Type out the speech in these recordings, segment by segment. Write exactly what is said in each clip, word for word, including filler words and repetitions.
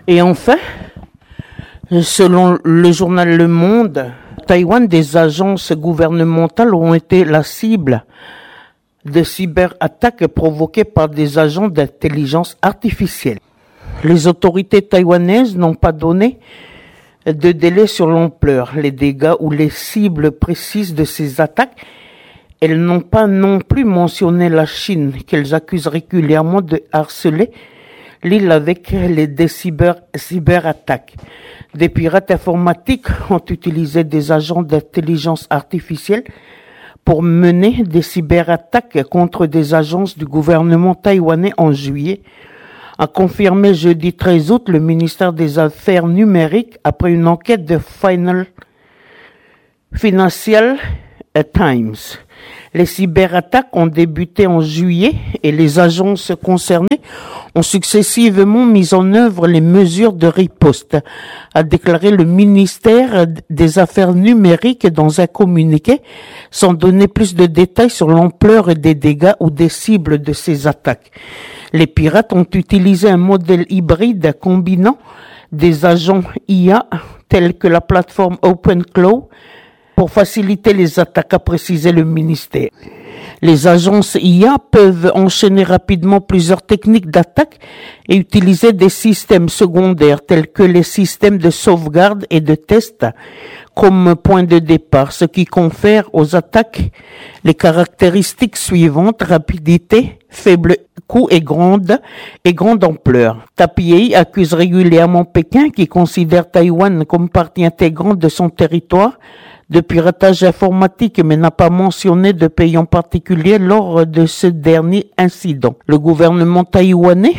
Et enfin, selon le journal Le Monde, Taïwan, des agences gouvernementales ont été la cible de cyberattaques provoquées par des agents d'intelligence artificielle. Les autorités taïwanaises n'ont pas donné de délai sur l'ampleur, les dégâts ou les cibles précises de ces attaques. Elles n'ont pas non plus mentionné la Chine, qu'elles accusent régulièrement de harceler l'île avec les des cyber, cyberattaques. Des pirates informatiques ont utilisé des agents d'intelligence artificielle pour mener des cyberattaques contre des agences du gouvernement taïwanais en juillet, a confirmé jeudi treize août le ministère des Affaires numériques après une enquête de Final Financial Times. Les cyberattaques ont débuté en juillet et les agences concernées ont successivement mis en œuvre les mesures de riposte, a déclaré le ministère des Affaires numériques dans un communiqué, sans donner plus de détails sur l'ampleur des dégâts ou des cibles de ces attaques. Les pirates ont utilisé un modèle hybride combinant des agents I A tels que la plateforme OpenClaw pour faciliter les attaques, a précisé le ministère. Les agences I A peuvent enchaîner rapidement plusieurs techniques d'attaque et utiliser des systèmes secondaires tels que les systèmes de sauvegarde et de test comme point de départ, ce qui confère aux attaques les caractéristiques suivantes: rapidité, faible coût et grande et grande ampleur. Taipei accuse régulièrement Pékin, qui considère Taïwan comme partie intégrante de son territoire, de piratage informatique, mais n'a pas mentionné de pays en particulier lors de ce dernier incident. Le gouvernement taïwanais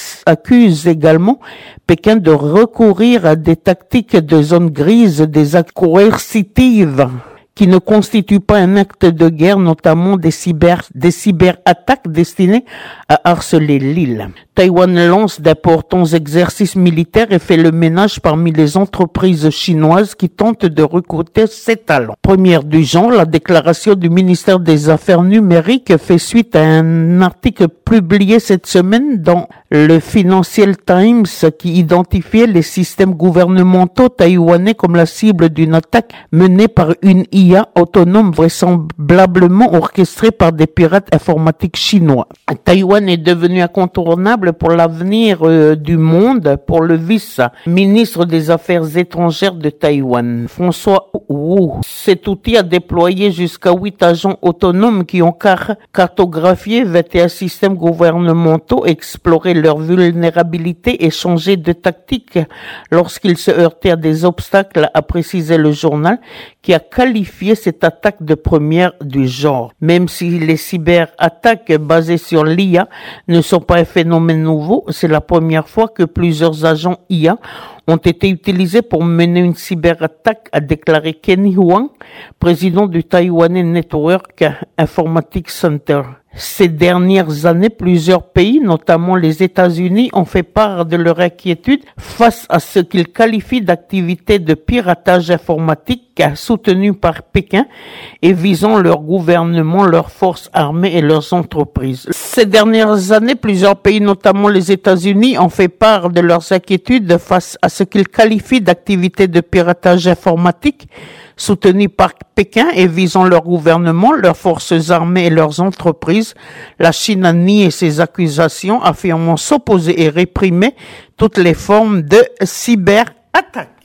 accuse également Pékin de recourir à des tactiques de zone grise, des actes coercitives qui ne constituent pas un acte de guerre, notamment des cyber, des cyberattaques destinées à harceler l'île. Taïwan lance d'importants exercices militaires et fait le ménage parmi les entreprises chinoises qui tentent de recruter ses talents. Première du genre, la déclaration du ministère des Affaires numériques fait suite à un article publié cette semaine dans le Financial Times qui identifiait les systèmes gouvernementaux taïwanais comme la cible d'une attaque menée par une I A autonome vraisemblablement orchestrée par des pirates informatiques chinois. Taïwan est devenu incontournable pour l'avenir euh, du monde pour le vice-ministre des Affaires étrangères de Taïwan, François Wu. Cet outil a déployé jusqu'à huit agents autonomes qui ont car- cartographié vingt et un systèmes gouvernementaux, exploré leurs vulnérabilités et changé de tactique lorsqu'ils se heurtaient à des obstacles, a précisé le journal, qui a qualifié cette attaque de première du genre. Même si les cyberattaques basées sur l'I A ne sont pas un phénomène nouveau, c'est la première fois que plusieurs agents I A ont été utilisés pour mener une cyberattaque, a déclaré Kenny Huang, président du Taiwanese Network Informatics Center. Ces dernières années, plusieurs pays, notamment les États-Unis, ont fait part de leur inquiétude face à ce qu'ils qualifient d'activités de piratage informatique soutenues par Pékin et visant leur gouvernement, leurs forces armées et leurs entreprises. Ces dernières années, plusieurs pays, notamment les États-Unis, ont fait part de leurs inquiétudes face à ce qu'ils qualifient d'activités de piratage informatique soutenus par Pékin et visant leur gouvernement, leurs forces armées et leurs entreprises. La Chine a nié ces accusations, affirmant s'opposer et réprimer toutes les formes de cyberattaques.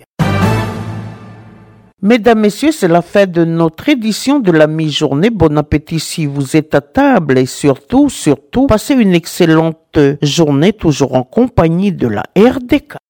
Mesdames, Messieurs, c'est la fin de notre édition de la mi-journée. Bon appétit si vous êtes à table et surtout, surtout, passez une excellente journée toujours en compagnie de la R D K.